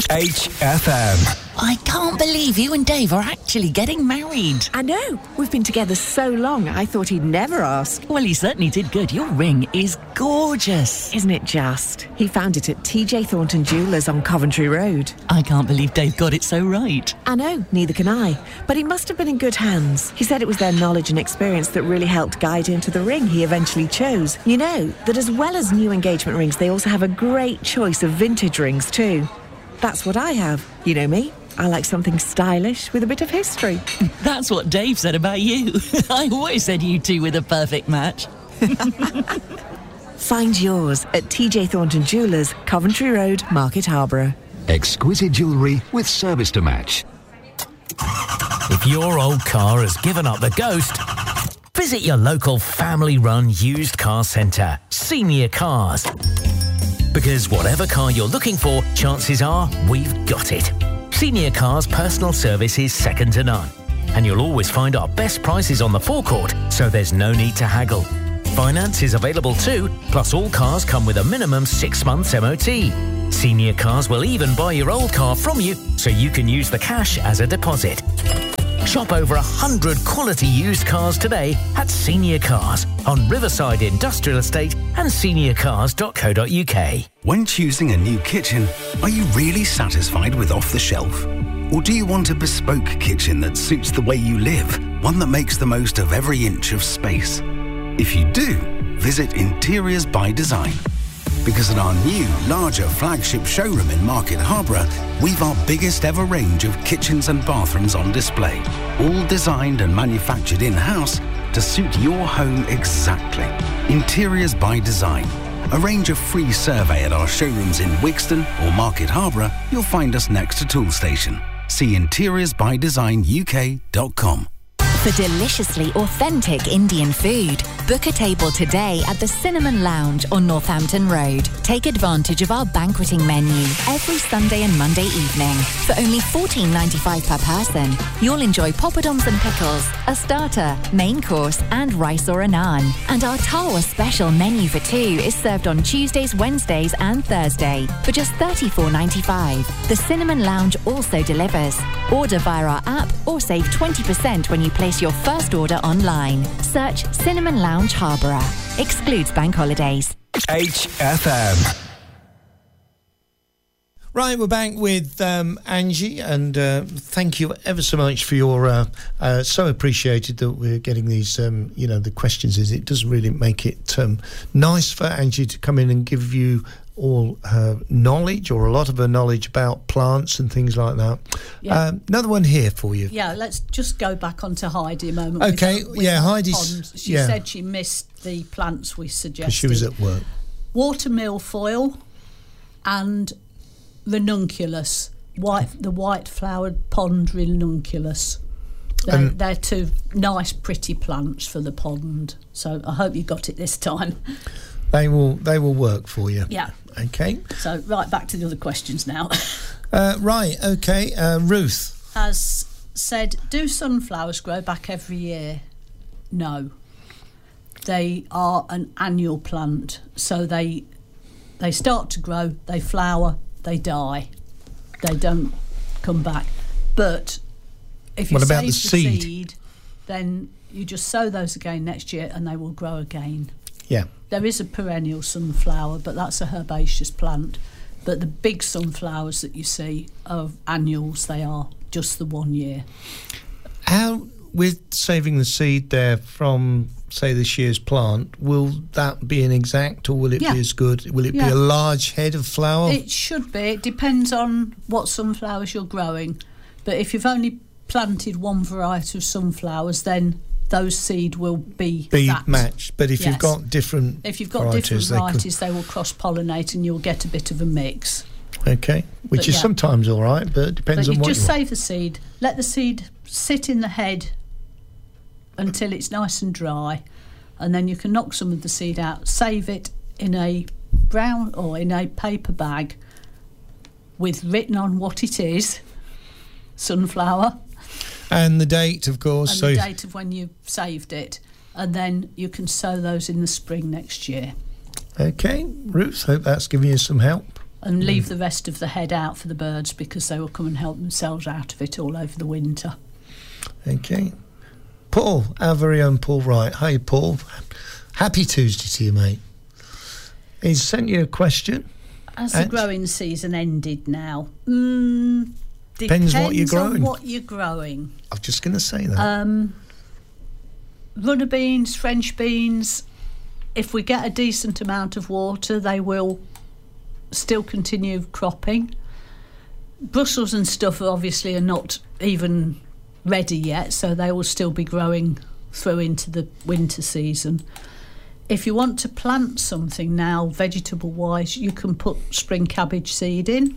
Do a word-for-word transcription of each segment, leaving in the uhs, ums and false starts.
H F M. I can't believe you and Dave are actually getting married. I know. We've been together so long, I thought he'd never ask. Well, he certainly did good. Your ring is gorgeous. Isn't it just? He found it at T J Thornton Jewellers on Coventry Road. I can't believe Dave got it so right. I know, neither can I. But he must have been in good hands. He said it was their knowledge and experience that really helped guide him to the ring he eventually chose. You know, that as well as new engagement rings, they also have a great choice of vintage rings too. That's what I have. You know me. I like something stylish with a bit of history. That's what Dave said about you. I always said you two were the perfect match. Find yours at T J Thornton Jewellers, Coventry Road, Market Harborough. Exquisite jewellery with service to match. If your old car has given up the ghost, visit your local family-run used car centre, Senior Cars. Because whatever car you're looking for, chances are we've got it. Senior Cars personal service is second to none. And you'll always find our best prices on the forecourt, so there's no need to haggle. Finance is available too, plus all cars come with a minimum six months M O T. Senior Cars will even buy your old car from you, so you can use the cash as a deposit. Shop over one hundred quality used cars today at Senior Cars on Riverside Industrial Estate and senior cars dot co dot uk. When choosing a new kitchen, are you really satisfied with off the shelf? Or do you want a bespoke kitchen that suits the way you live, one that makes the most of every inch of space? If you do, visit Interiors by Design. Because at our new, larger flagship showroom in Market Harborough, we've our biggest ever range of kitchens and bathrooms on display, all designed and manufactured in-house to suit your home exactly. Interiors by Design. Arrange a free survey at our showrooms in Wixton or Market Harborough. You'll find us next to Tool Station. See interiors by design U K dot com. For deliciously authentic Indian food, book a table today at the Cinnamon Lounge on Northampton Road. Take advantage of our banqueting menu every Sunday and Monday evening. For only fourteen ninety-five per person, you'll enjoy poppadoms and pickles, a starter, main course and rice or a naan. And our Tawa special menu for two is served on Tuesdays, Wednesdays and Thursday for just thirty-four ninety-five. The Cinnamon Lounge also delivers. Order via our app or save twenty percent when you place your first order online. Search Cinnamon Lounge Harborough. Excludes bank holidays. H F M. Right, we're back with um, Angie, and uh, thank you ever so much for your. Uh, uh, so appreciated that we're getting these, um, you know, the questions. Is it does really make it um, nice for Angie to come in and give you all her knowledge, or a lot of her knowledge about plants and things like that. Yeah. Um, another one here for you. Yeah, let's just go back onto Heidi a moment. Okay, with, with yeah, Heidi's. ponds. She yeah. said she missed the plants we suggested. Because she was at work. Water milfoil and ranunculus, white, the white-flowered pond ranunculus. They're, Um, they're two nice, pretty plants for the pond. So I hope you got it this time. They will. They will work for you. Yeah. Okay. So right back to the other questions now. Uh, right. Okay. Uh, Ruth has said, do sunflowers grow back every year? No. They are an annual plant, so they they start to grow, they flower, they die. They don't come back. But if you What about save the seed? seed, then you just sow those again next year and they will grow again. Yeah. There is a perennial sunflower, but that's a herbaceous plant. But the big sunflowers that you see are annuals. They are just the one year. How, with saving the seed there from, say, this year's plant, will that be an exact, or will it Yeah. be as good? Will it Yeah. be a large head of flower? It should be. It depends on what sunflowers you're growing. But if you've only planted one variety of sunflowers, then those seed will be be that. matched. But if Yes. you've got different If you've got varieties, different they could- varieties, they will cross-pollinate and you'll get a bit of a mix. Okay, which But is yeah. sometimes all right, but it depends But on you what just you want. save the seed. Let the seed sit in the head until it's nice and dry, and then you can knock some of the seed out. Save it in a brown or in a paper bag with written on what it is, sunflower, And the date, of course. and so the date of when you saved it, and then you can sow those in the spring next year. Okay, Ruth, hope that's giving you some help. and leave mm. the rest of the head out for the birds because they will come and help themselves out of it all over the winter. Okay. Paul, our very own Paul Wright. Hi, Paul. Happy Tuesday to you, mate. He's sent you a question. Has the growing season ended now? Mm, depends, depends what you're growing. On what you're growing. I was just going to say that. Um, runner beans, French beans, if we get a decent amount of water, they will still continue cropping. Brussels and stuff obviously are not even ready yet, so they will still be growing through into the winter season. If you want to plant something now, vegetable-wise, you can put spring cabbage seed in,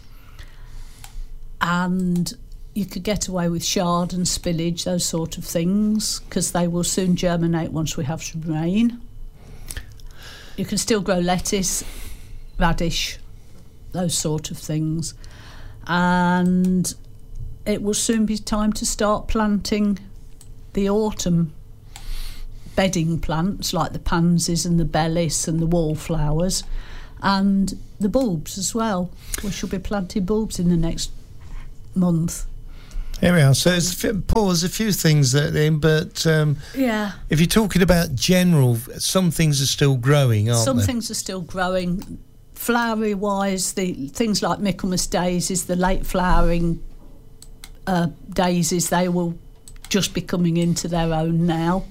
and you could get away with chard and spillage, those sort of things, because they will soon germinate once we have some rain. You can still grow lettuce, radish, those sort of things, and it will soon be time to start planting the autumn bedding plants like the pansies and the bellis and the wallflowers, and the bulbs as well. We shall be planting bulbs in the next month. Here we are. So, there's, Paul, there's a few things that in, but um, yeah. if you're talking about general, some things are still growing, aren't some they? Some things are still growing. Flowery-wise, the things like Michaelmas daisies, the late flowering uh, daisies, they will just be coming into their own now.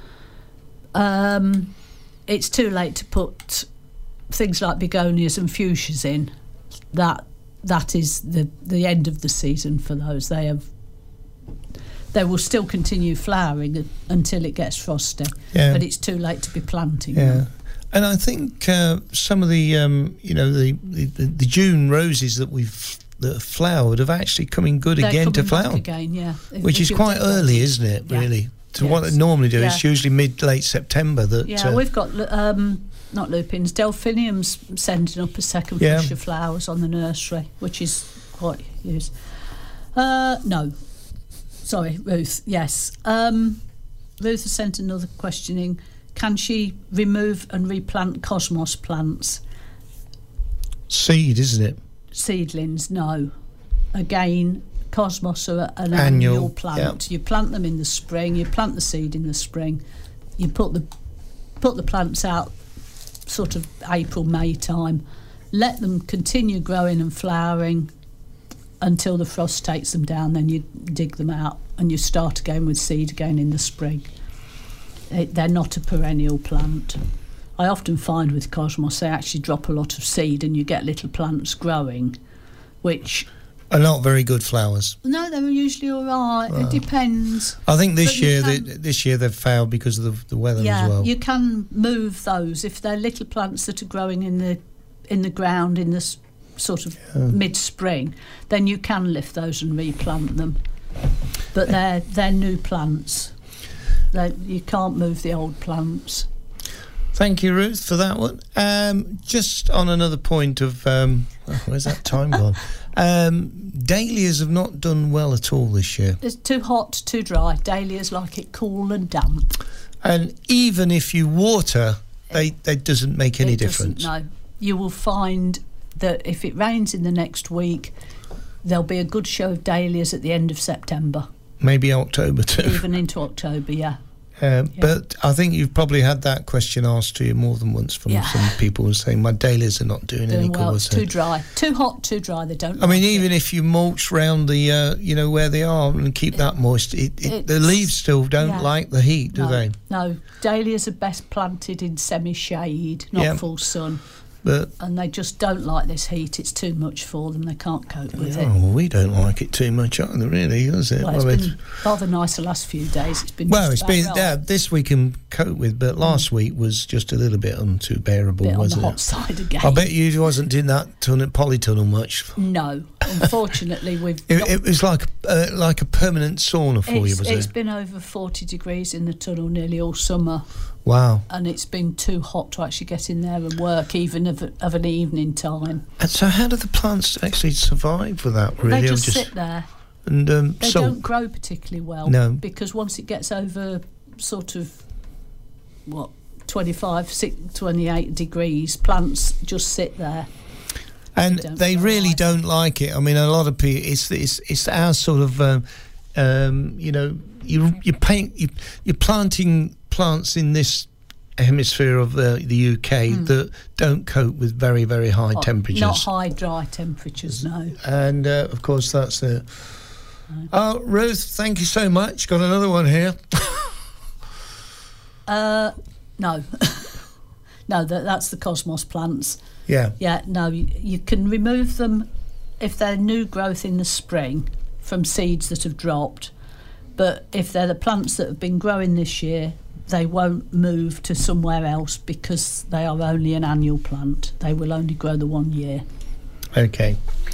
Um, it's too late to put things like begonias and fuchsias in. That that is the the end of the season for those. They have they will still continue flowering until it gets frosty, yeah. but it's too late to be planting yeah. them. And I think uh, some of the um, you know the, the the June roses that we've that have flowered have actually coming good They're again to coming back flower again, yeah. If, which if is quite early, them. isn't it? Yeah. Really. To yes. what they normally do, yeah. it's usually mid late September that. Yeah, uh, we've got um, not lupins, delphiniums sending up a second yeah. flush of flowers on the nursery, which is quite used. Uh, no, sorry, Ruth. Yes, um, Ruth has sent another questioning. Can she remove and replant cosmos plants? Seed, isn't it? Seedlings, no. Again, cosmos are an annual, annual plant. Yeah. You plant them in the spring. You plant the seed in the spring. You put the put the plants out sort of April, May time. Let them continue growing and flowering until the frost takes them down. Then you dig them out and you start again with seed again in the spring. It, they're not a perennial plant. I often find with cosmos they actually drop a lot of seed and you get little plants growing, which are not very good flowers. No, they were usually all right. Oh. It depends. I think this but year, can, they, this year they've failed because of the, the weather yeah, as well. You can move those if they're little plants that are growing in the in the ground in this sort of yeah. mid-spring. Then you can lift those and replant them. But they're they're new plants. They're, you can't move the old plants. Thank you, Ruth, for that one. Um, just on another point of um, oh, where's that time gone? Um, dahlias have not done well at all this year. It's too hot, too dry. Dahlias like it cool and damp. And even if you water, they that doesn't make any it difference. No, you will find that if it rains in the next week, there'll be a good show of dahlias at the end of September. Maybe October too. Even into October, yeah. Uh, yeah. But I think you've probably had that question asked to you more than once from yeah. some people who are saying my dahlias are not doing, doing any well. good. It's too dry, too hot, too dry. They don't. I mean, like even it. if you mulch round the, uh, you know, where they are and keep it, that moist, it, it, the leaves still don't yeah. like the heat, do no, they? No, dahlias are best planted in semi-shade, not yeah. full sun. But and they just don't like this heat. It's too much for them. They can't cope with oh, it. Well, we don't like it too much either, really, does it? Well, it's well, been it's, rather nice the last few days. It's been well, it's been right. yeah, this we can cope with, but last mm. week was just a little bit untoo bearable, bit wasn't on the it? hot side again. I bet you wasn't in that tunnel, polytunnel much. No, unfortunately, we've. it, it was like uh, like a permanent sauna for it's, you, was it's it? been over forty degrees in the tunnel nearly all summer. Wow. And it's been too hot to actually get in there and work, even of, of an evening time. And so how do the plants actually survive with that, really? They just, just sit there. And um, They so don't grow particularly well. No. Because once it gets over sort of, what, twenty-five, twenty-eight degrees, plants just sit there. And They don't they grow really either. don't like it. I mean, a lot of people. It's it's it's our sort of, um, um, you know, you you paint you you're planting plants in this hemisphere of the the U K Mm. that don't cope with very very high Oh, temperatures. Not high, dry temperatures, no. And uh, of course, that's it. Oh, Ruth, thank you so much. Got another one here. Uh, no. No, that, that's the Cosmos plants. Yeah. Yeah, no, you, you can remove them if they're new growth in the spring from seeds that have dropped. But if they're the plants that have been growing this year, they won't move to somewhere else because they are only an annual plant. They will only grow the one year. Okay.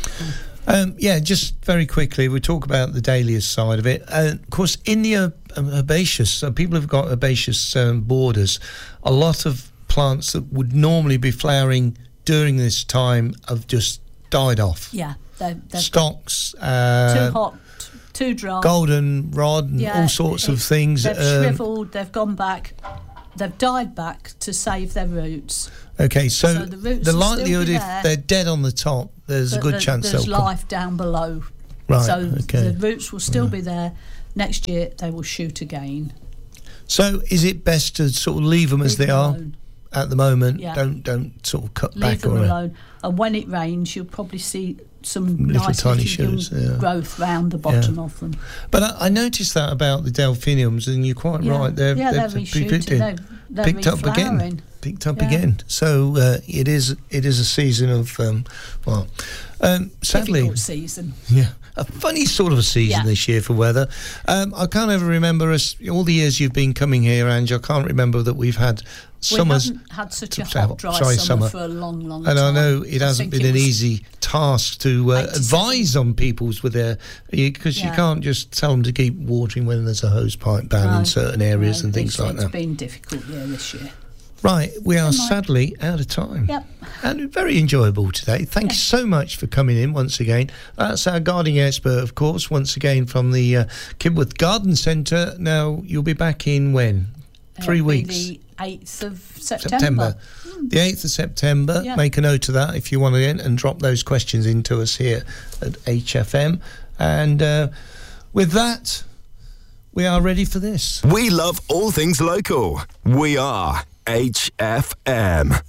Um, yeah, just very quickly, we talk about the dahlias side of it. Uh, of course, in the uh, herbaceous, uh, people have got herbaceous um, borders. A lot of plants that would normally be flowering during this time have just died off. Yeah, they're, they're Stocks, uh, too hot, too dry. goldenrod, and Yeah, all sorts it- of things. They've um, shriveled, they've gone back, they've died back to save their roots. Okay, so, So the roots the will still likelihood be if there, they're dead on the top, there's a but good there- chance there's they'll come. life down below. Right, So okay. the roots will still be there. Next year they will shoot again. So is it best to sort of leave them as Leave they them are alone. at the moment? Yeah. Don't don't sort of cut Leave back them or anything? alone. And when it rains, you'll probably see some Little nice tiny little young shoots, yeah. growth round the bottom Yeah. of them. But I, I noticed that about the delphiniums, and you're quite Yeah. right. They're, Yeah, they're, they're reshooting, they're- they're picked up again. reflowering. Picked up Yeah. again. So uh, it is it is a season of um, well, um, sadly, Difficult season. yeah, a funny sort of a season Yeah. this year for weather. Um, I can't ever remember us all the years you've been coming here, Ange. I can't remember that we've had summers. We haven't had such a Sorry, hot, dry sorry, summer, summer. for a long, long And time. I know it I hasn't think been it an was easy task to uh, eighty-seven. advise on people's with their because you Yeah. can't just tell them to keep watering when there's a hose pipe ban No, in certain areas no, and things it's, like it's that. been difficult year this year. Right, we are Never mind. sadly out of time. Yep. And very enjoyable today. Thank you so much for coming in once again. That's our gardening expert, of course, once again from the uh, Kibworth Garden Centre. Now, you'll be back in when? Three It'll be weeks. The eighth of September. September. The eighth of September. Yeah. Make a note of that if you want to get and drop those questions into us here at H F M. And uh, with that, we are ready for this. We love all things local. We are H F M.